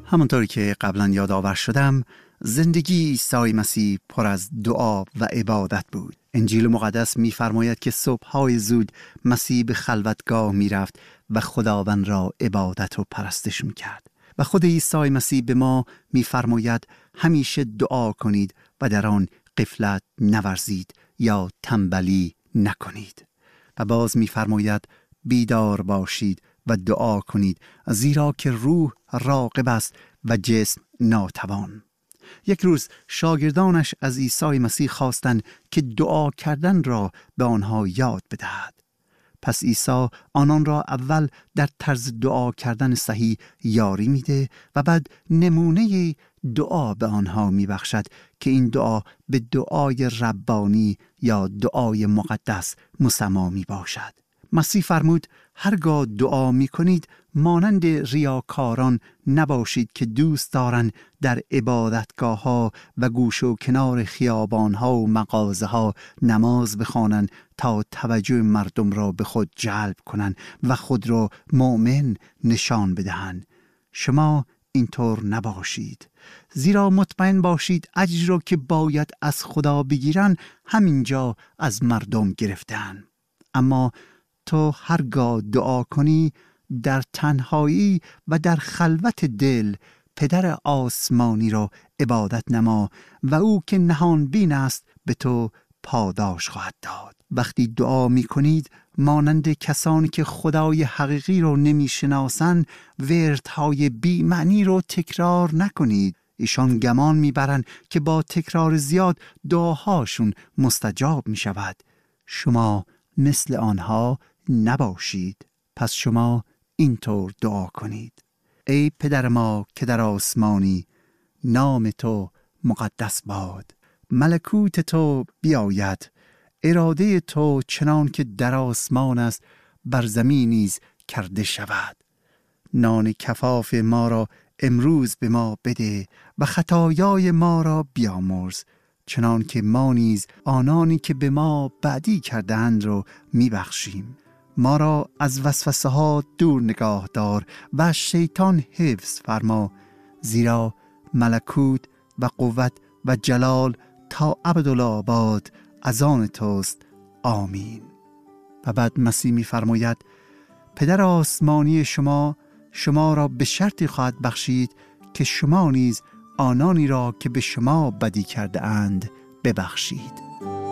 همونطوری که قبلا یادآور شدم، زندگی عیسی مسیح پر از دعا و عبادت بود. انجیل مقدس می‌فرماید که صبح‌های زود مسیح به خلوتگاه می‌رفت و خداوند را عبادت و پرستش می‌کرد. و خود عیسی مسیح به ما می‌فرماید همیشه دعا کنید و در آن غفلت نورزید یا تنبلی نکنید. و باز می‌فرماید بیدار باشید و دعا کنید، زیرا که روح راغب است و جسم ناتوان. یک روز شاگردانش از عیسی مسیح خواستند که دعا کردن را به آنها یاد بدهد. پس عیسی آنان را اول در طرز دعا کردن صحیح یاری میده و بعد نمونه دعا به آنها میبخشد که این دعا به دعای ربانی یا دعای مقدس مسما می باشد. مسیح فرمود هرگاه دعا می کنید مانند ریاکاران نباشید که دوست دارند در عبادتگاه ها و گوش و کنار خیابان ها و مغازه ها نماز بخوانند تا توجه مردم را به خود جلب کنند و خود را مؤمن نشان بدهند. شما اینطور نباشید، زیرا مطمئن باشید اجری را که باید از خدا بگیرن همینجا از مردم گرفتن. اما تو هرگاه دعا کنی در تنهایی و در خلوت دل پدر آسمانی را عبادت نما و او که نهان بین است به تو پاداش خواهد داد. وقتی دعا می کنید مانند کسانی که خدای حقیقی رو نمی شناسند وردهای بی معنی رو تکرار نکنید. ایشان گمان می برند که با تکرار زیاد دعاهاشون مستجاب می شود. شما مثل آنها نباشید. پس شما اینطور دعا کنید: ای پدر ما که در آسمانی، نام تو مقدس باد، ملکوت تو بیاید، اراده تو چنان که در آسمان است بر زمین نیز کرده شود. نان کفاف ما را امروز به ما بده و خطایای ما را بیامرز، چنان که ما نیز آنانی که به ما بدی کردند را میبخشیم. ما را از وسوسه ها دور نگاه دار و از شیطان حفظ فرما، زیرا ملکوت و قوت و جلال تا ابدالآباد از آن توست. آمین. و بعد مسیح می فرماید پدر آسمانی شما را به شرطی خواهد بخشید که شما نیز آنانی را که به شما بدی کرده اند ببخشید.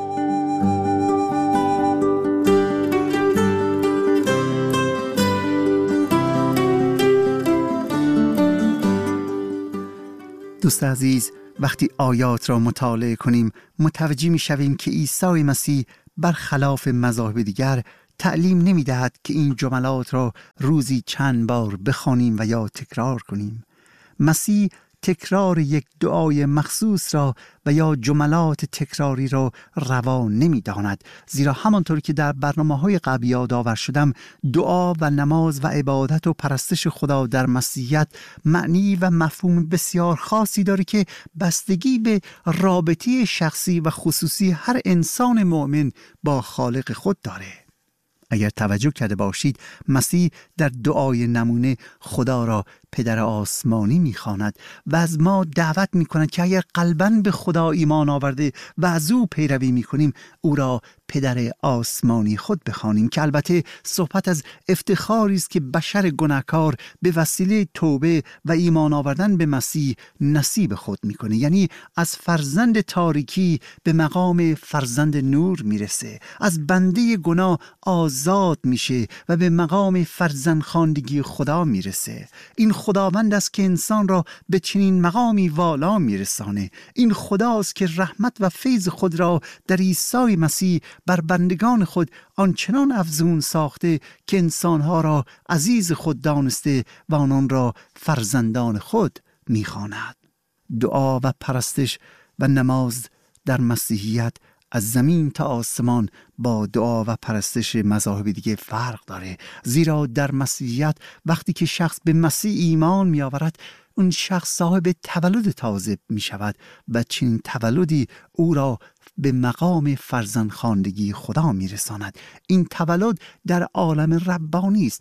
دوست عزیز، وقتی آیات را مطالعه کنیم متوجه می شویم که عیسی مسیح برخلاف مذاهب دیگر تعلیم نمی دهد که این جملات را روزی چند بار بخوانیم و یا تکرار کنیم. مسیح تکرار یک دعای مخصوص را و یا جملات تکراری را روا نمی داند، زیرا همانطور که در برنامه‌های قبلی یادآور شدم دعا و نماز و عبادت و پرستش خدا در مسیحیت معنی و مفهوم بسیار خاصی داره که بستگی به رابطه شخصی و خصوصی هر انسان مؤمن با خالق خود داره. اگر توجه کرده باشید مسیح در دعای نمونه خدا را پدر آسمانی می‌خواند و از ما دعوت می‌کند که اگر قلباً به خدا ایمان آورده و از او پیروی می‌کنیم او را پدر آسمانی خود بخوانیم، که البته صحبت از افتخاری است که بشر گناهکار به وسیله توبه و ایمان آوردن به مسیح نصیب خود می‌کنه، یعنی از فرزند تاریکی به مقام فرزند نور میرسه، از بنده گناه آزاد میشه و به مقام فرزند خواندگی خدا میرسه. این خداوند است که انسان را به چنین مقامی والا میرسانه. این خداست که رحمت و فیض خود را در عیسی مسیح بر بندگان خود آنچنان افزون ساخته که انسانها را عزیز خود دانسته و آنان را فرزندان خود میخواند. دعا و پرستش و نماز در مسیحیت از زمین تا آسمان با دعا و پرستش مذاهب دیگه فرق داره، زیرا در مسیحیت وقتی که شخص به مسیح ایمان می آورد اون شخص صاحب تولد تازه می شود و چنین تولدی او را به مقام فرزندخواندگی خدا می رساند. این تولد در عالم ربانی است،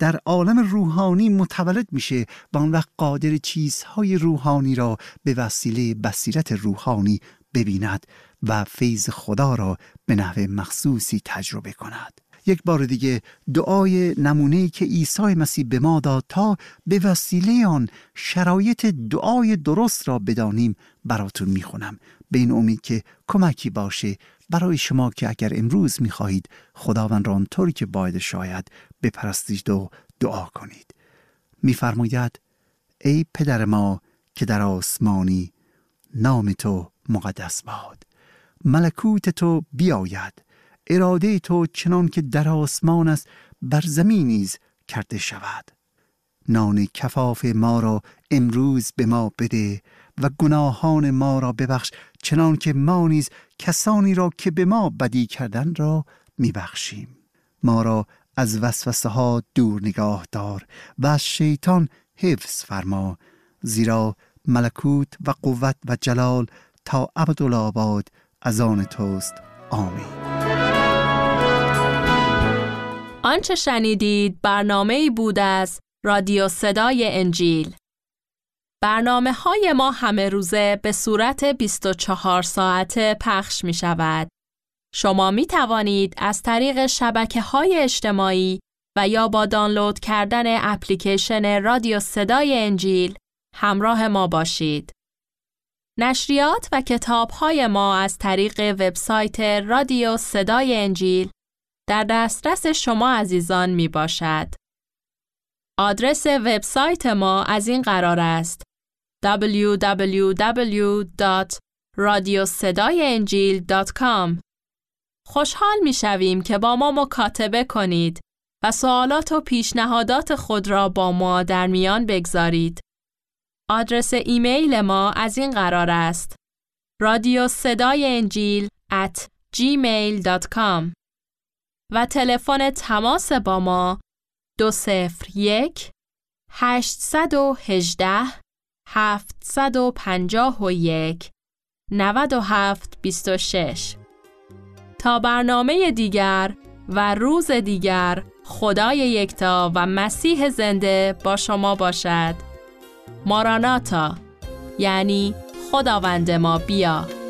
در عالم روحانی متولد میشه و آن وقت قادر چیزهای روحانی را به وسیله بصیرت روحانی ببیند و فیض خدا را به نحو مخصوصی تجربه کند. یک بار دیگه دعای نمونه‌ای که عیسی مسیح به ما داد تا به وسیله آن شرایط دعای درست را بدانیم براتون میخونم، به این امید که کمکی باشه برای شما که اگر امروز میخواهید خداوند را آنطوری که باید شاید بپرستید و دعا کنید. میفرماید ای پدر ما که در آسمانی، نام تو مقدس باد، ملکوت تو بیاید، اراده تو چنان که در آسمان است بر زمین نیز کرده شود. نان کفاف ما را امروز به ما بده و گناهان ما را ببخش چنان که ما نیز کسانی را که به ما بدی کردن را میبخشیم. ما را از وسوسه ها دور نگاه دار و از شیطان حفظ فرما، زیرا ملکوت و قوت و جلال تا ابدالآباد از آن توست. آمین. آنچه شنیدید برنامه‌ای بود از رادیو صدای انجیل. برنامه‌های ما همه روزه به صورت 24 ساعته پخش می شود. شما می توانید از طریق شبکه‌های اجتماعی و یا با دانلود کردن اپلیکیشن رادیو صدای انجیل همراه ما باشید. نشریات و کتاب‌های ما از طریق وبسایت رادیو صدای انجیل در دسترس شما عزیزان می باشد. آدرس وبسایت ما از این قرار است: www.radiosedaienjil.com. خوشحال می شویم که با ما مکاتبه کنید و سوالات و پیشنهادات خود را با ما در میان بگذارید. آدرس ایمیل ما از این قرار است: radiosedaienjil@gmail.com و تلفن تماس با ما 201 818 751 9726. تا برنامه دیگر و روز دیگر، خدای یکتا و مسیح زنده با شما باشد. ماراناتا، یعنی خداوند ما بیا.